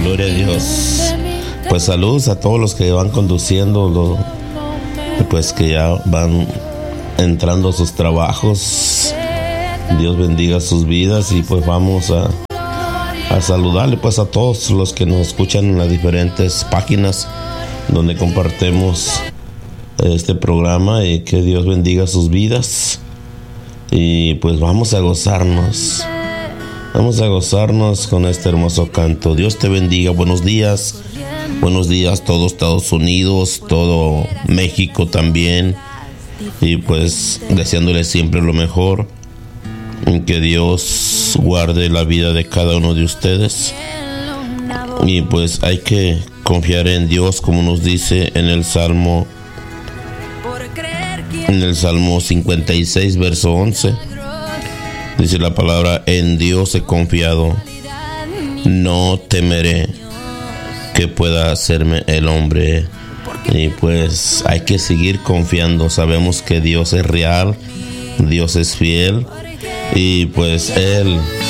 Gloria a Dios. Pues saludos a todos los que van conduciendo, pues que ya van entrando a sus trabajos. Dios bendiga sus vidas y pues vamos a saludarle pues a todos los que nos escuchan en las diferentes páginas donde compartimos este programa, y que Dios bendiga sus vidas. Y pues vamos a gozarnos con este hermoso canto. Dios te bendiga. Buenos días todo Estados Unidos, todo México también, y pues deseándole siempre lo mejor. Que Dios guarde la vida de cada uno de ustedes, y pues hay que confiar en Dios, como nos dice en el Salmo 56 verso 11. Dice la palabra: en Dios he confiado, no temeré que pueda hacerme el hombre. Y pues hay que seguir confiando. Sabemos que Dios es real, Dios es fiel, y pues Él